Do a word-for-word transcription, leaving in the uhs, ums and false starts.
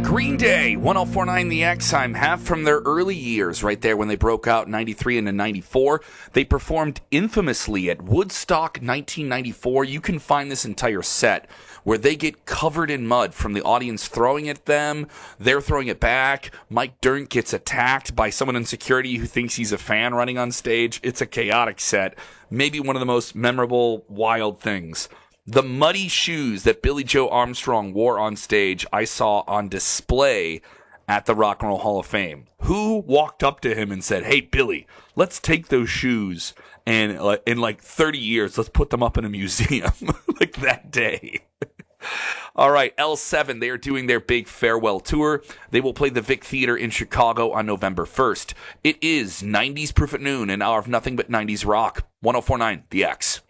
Green Day, ten forty-nine The X. I'm half from their early years, right there when they broke out in ninety-three and in ninety-four. They performed infamously at Woodstock nineteen ninety-four. You can find this entire set where they get covered in mud from the audience throwing at them. They're throwing it back. Mike Dirnt gets attacked by someone in security who thinks he's a fan running on stage. It's a chaotic set. Maybe one of the most memorable, wild things. The muddy shoes that Billy Joe Armstrong wore on stage, I saw on display at the Rock and Roll Hall of Fame. Who walked up to him and said, "Hey, Billy, let's take those shoes and uh, in like thirty years, let's put them up in a museum," like that day. All right, L seven, they are doing their big farewell tour. They will play the Vic Theater in Chicago on November first. It is nineties Proof at Noon, an hour of nothing but nineties rock. ten forty-nine The X.